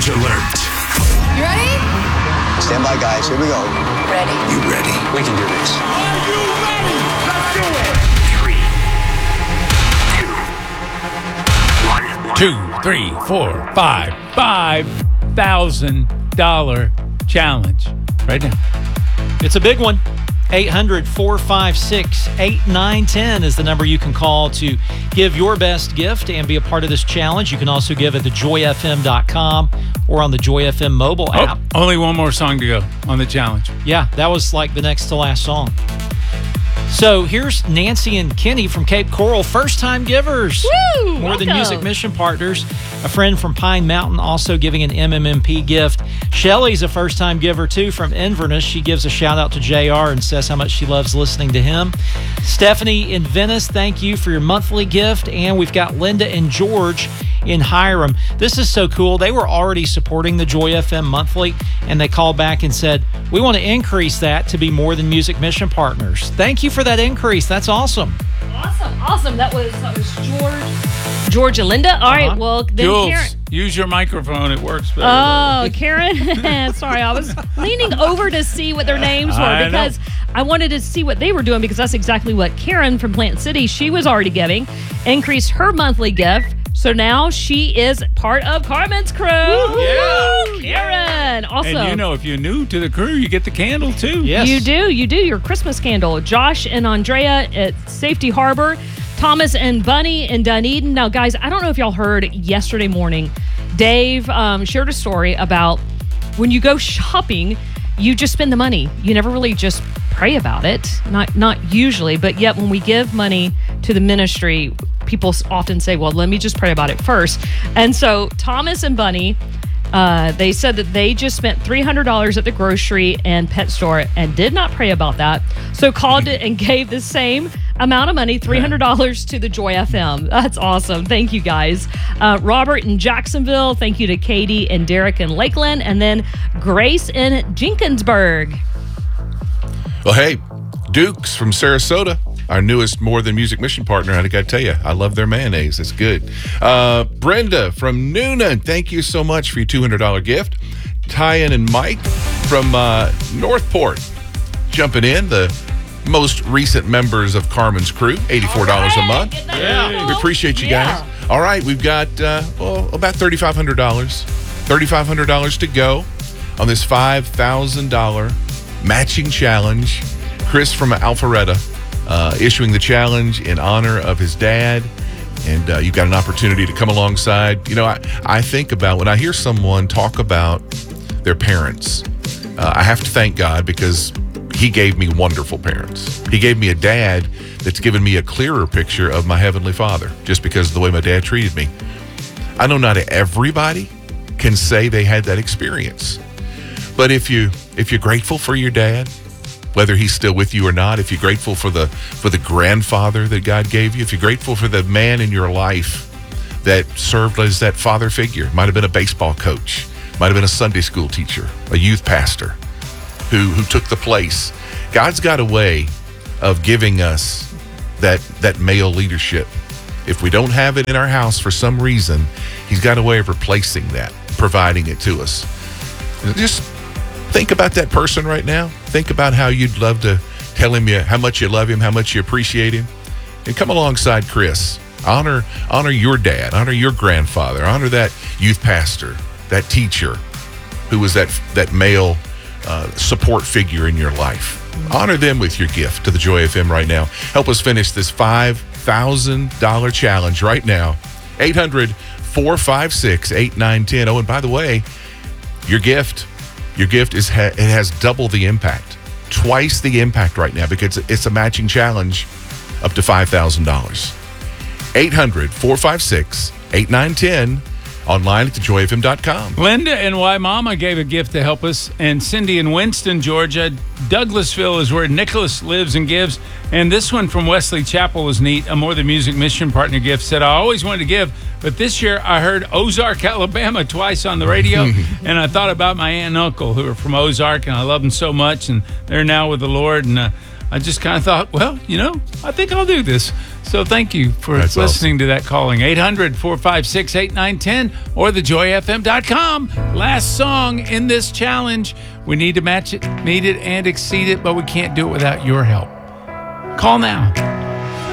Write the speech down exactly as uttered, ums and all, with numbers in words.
alert. You ready? Stand by, guys. Here we go. Ready. You ready? We can do this. Are you ready? Let's do it. Three, two, one. Two, three, four, five, five thousand dollar challenge right now. It's a big one. eight hundred, four five six, eight nine one zero is the number you can call to give your best gift and be a part of this challenge. You can also give at the joy f m dot com or on the Joy F M mobile app. Oh, only one more song to go on the challenge. Yeah, that was like the next to last song. So here's Nancy and Kenny from Cape Coral, first-time givers. Woo! More Than Welcome. Music Mission Partners. A friend from Pine Mountain also giving an M M M P gift. Shelly's a first-time giver, too, from Inverness. She gives a shout-out to J R and says how much she loves listening to him. Stephanie in Venice, thank you for your monthly gift. And we've got Linda and George in Hiram. This is so cool. They were already supporting the Joy F M monthly, and they called back and said, we want to increase that to be More Than Music Mission Partners. Thank you for that increase. That's awesome. Awesome, awesome. That was that was George, George and Linda. All right, Uh-huh. well then Jules, Karen. use your microphone. It works better. Oh, Karen. Sorry, I was leaning over to see what their names were I know. because I wanted to see what they were doing because that's exactly what Karen from Plant City, she was already giving, increased her monthly gift. So now she is part of Carmen's crew. Yeah. Karen. Also, And you know, if you're new to the crew, you get the candle too. Yes. You do. You do. Your Christmas candle. Josh and Andrea at Safety Harbor. Thomas and Bunny in Dunedin. Now, guys, I don't know if y'all heard yesterday morning, Dave um, shared a story about when you go shopping, you just spend the money. You never really just pray about it. Not not usually, but yet when we give money to the ministry, people often say, well, let me just pray about it first. And so Thomas and Bunny, uh, they said that they just spent three hundred dollars at the grocery and pet store and did not pray about that. So called it and gave the same amount of money, three hundred dollars to the Joy F M. That's awesome. Thank you, guys. Uh, Robert in Jacksonville. Thank you to Katie and Derek in Lakeland. And then Grace in Jenkinsburg. Well, hey, Dukes from Sarasota, our newest More Than Music Mission partner. I got to tell you, I love their mayonnaise. It's good. Uh, Brenda from Noonan, thank you so much for your two hundred dollars gift. Tyan and Mike from uh, Northport, jumping in, the most recent members of Carmen's crew, eighty-four dollars a month. Yeah. We appreciate you Yeah. guys. All right, we've got uh, well, about thirty-five hundred dollars. thirty-five hundred dollars to go on this five thousand dollars matching challenge. Chris from Alpharetta uh, issuing the challenge in honor of his dad. And uh, you've got an opportunity to come alongside. You know, I, I think about when I hear someone talk about their parents, uh, I have to thank God because he gave me wonderful parents. He gave me a dad that's given me a clearer picture of my Heavenly Father just because of the way my dad treated me. I know not everybody can say they had that experience. But if you if you're grateful for your dad, whether he's still with you or not, if you're grateful for the for the grandfather that God gave you, if you're grateful for the man in your life that served as that father figure, might have been a baseball coach, might have been a Sunday school teacher, a youth pastor who who took the place. God's got a way of giving us that that male leadership. If we don't have it in our house for some reason, he's got a way of replacing that, providing it to us. Just think about that person right now. Think about how you'd love to tell him you, how much you love him, how much you appreciate him. And come alongside Chris. Honor honor your dad, honor your grandfather, honor that youth pastor, that teacher who was that, that male uh, support figure in your life. Honor them with your gift to the Joy F M right now. Help us finish this five thousand dollars challenge right now. eight hundred, four five six, eight nine one zero. Oh, and by the way, your gift, your gift is ha- it has double the impact, twice the impact right now because it's a matching challenge up to five thousand dollars. eight hundred, four five six, eight nine one zero. Online at the joy f m dot com. Linda and Waimama gave a gift to help us, and Cindy in Winston, Georgia. Douglasville is where Nicholas lives and gives. And this one from Wesley Chapel was neat. A More Than Music Mission Partner gift. Said, I always wanted to give, but this year I heard Ozark, Alabama twice on the radio, and I thought about my aunt and uncle who are from Ozark, and I love them so much, and they're now with the Lord. And uh, I just kind of thought, well, you know, I think I'll do this. So thank you for That's listening awesome. to that calling. eight hundred, four five six, eight nine one zero or the joy f m dot com. Last song in this challenge. We need to match it, meet it, and exceed it, but we can't do it without your help. Call now.